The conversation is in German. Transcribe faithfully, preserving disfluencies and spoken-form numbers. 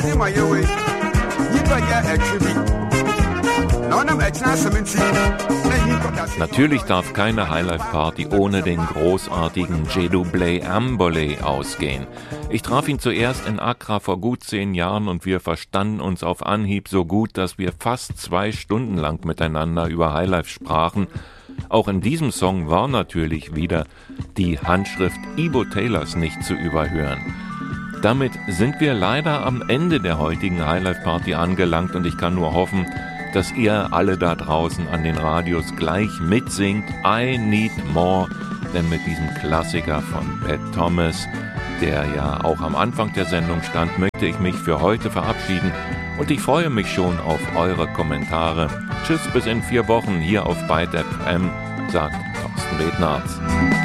Yadi Mayewe, Yiba Ya Etribi. Natürlich darf keine Highlife-Party ohne den großartigen Jedoublé Ambole ausgehen. Ich traf ihn zuerst in Accra vor gut zehn Jahren und wir verstanden uns auf Anhieb so gut, dass wir fast zwei Stunden lang miteinander über Highlife sprachen. Auch in diesem Song war natürlich wieder die Handschrift Ibo Taylors nicht zu überhören. Damit sind wir leider am Ende der heutigen Highlife-Party angelangt und ich kann nur hoffen, dass ihr alle da draußen an den Radios gleich mitsingt I Need More, denn mit diesem Klassiker von Pat Thomas, der ja auch am Anfang der Sendung stand, möchte ich mich für heute verabschieden und ich freue mich schon auf eure Kommentare. Tschüss bis in vier Wochen hier auf Byte F M, sagt Thorsten Rednarz.